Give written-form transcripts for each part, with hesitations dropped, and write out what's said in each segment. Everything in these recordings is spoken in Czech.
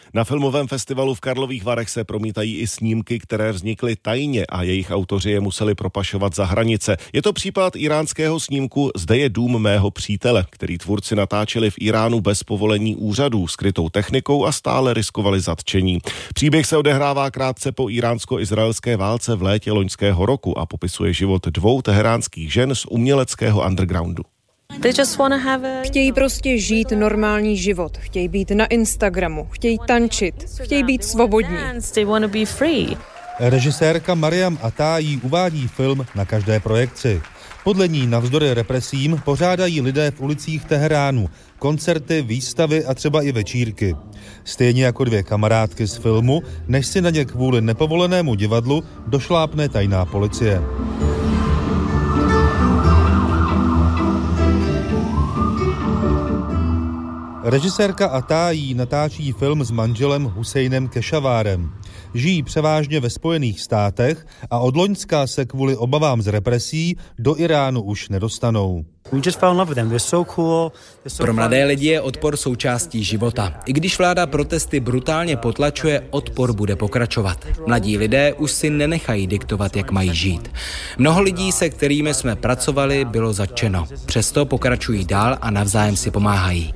Na filmovém festivalu v Karlových Varech se promítají i snímky, které vznikly tajně a jejich autoři je museli propašovat za hranice. Je to případ iránského snímku Zde je dům mého přítele, který tvůrci natáčeli v Iránu bez povolení úřadů, skrytou technikou a stále riskovali zatčení. Příběh se odehrává krátce po iránsko-izraelské válce v létě loňského roku a popisuje život dvou teheránských žen z uměleckého undergroundu. Chtějí prostě žít normální život, chtějí být na Instagramu, chtějí tančit, chtějí být svobodní. Režisérka Mariam Atájí uvádí film na každé projekci. Podle ní navzdory represím pořádají lidé v ulicích Teheránu koncerty, výstavy a třeba i večírky. Stejně jako dvě kamarádky z filmu, než si na ně kvůli nepovolenému divadlu došlápne tajná policie. Režisérka Atájí natáčí film s manželem Husejnem Kešavárem. Žijí převážně ve Spojených státech a od loňska se kvůli obavám z represí do Iránu už nedostanou. Pro mladé lidi je odpor součástí života. I když vláda protesty brutálně potlačuje, odpor bude pokračovat. Mladí lidé už si nenechají diktovat, jak mají žít. Mnoho lidí, se kterými jsme pracovali, bylo zatčeno. Přesto pokračují dál a navzájem si pomáhají.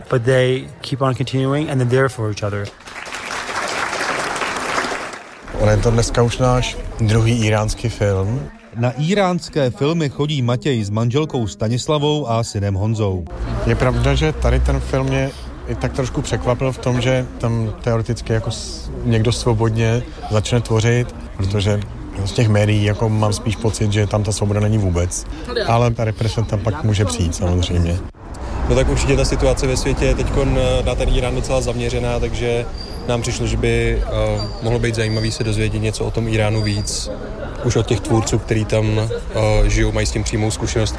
On je to dneska už náš druhý iránský film. Na iránské filmy chodí Matěj s manželkou Stanislavou a synem Honzou. Je pravda, že tady ten film mě i tak trošku překvapil v tom, že tam teoreticky jako někdo svobodně začne tvořit, protože z těch médií jako mám spíš pocit, že tam ta svoboda není vůbec. Ale ta represe tam pak může přijít samozřejmě. No tak určitě ta situace ve světě je teď na ten Irán docela zaměřená, takže nám přišlo, že by mohlo být zajímavý se dozvědět něco o tom Iránu víc, už od těch tvůrců, kteří tam žijou, mají s tím přímou zkušenost.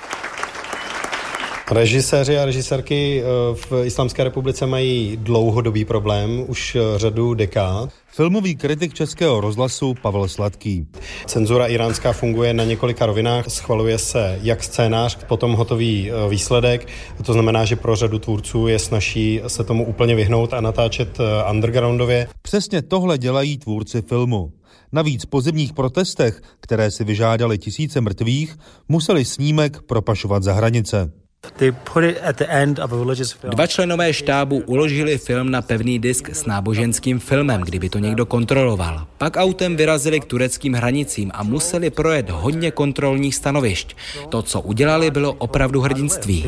Režiséři a režisérky v Islámské republice mají dlouhodobý problém, už řadu dekád. Filmový kritik Českého rozhlasu Pavel Sladký. Cenzura iránská funguje na několika rovinách. Schvaluje se jak scénář, potom hotový výsledek. To znamená, že pro řadu tvůrců je snazší se tomu úplně vyhnout a natáčet undergroundově. Přesně tohle dělají tvůrci filmu. Navíc po zimních protestech, které si vyžádali tisíce mrtvých, museli snímek propašovat za hranice. Dva členové štábu uložili film na pevný disk s náboženským filmem, kdyby to někdo kontroloval. Pak autem vyrazili k tureckým hranicím a museli projet hodně kontrolních stanovišť. To, co udělali, bylo opravdu hrdinství.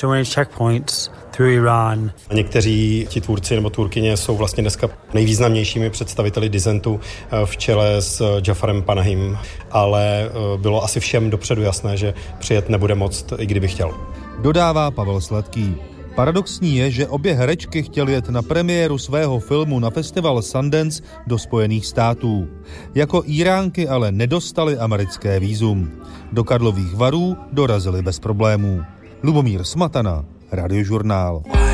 Někteří ti tvůrci nebo tvůrkyně jsou vlastně dneska nejvýznamnějšími představiteli disentu v čele s Jafarem Panahim, ale bylo asi všem dopředu jasné, že přijet nebude moct, i kdyby chtěl. Dodává Pavel Sladký. Paradoxní je, že obě herečky chtěly jet na premiéru svého filmu na festival Sundance do Spojených států. Jako Iránky ale nedostali americké vízum. Do Karlových Varů dorazili bez problémů. Lubomír Smatana, Radiožurnál.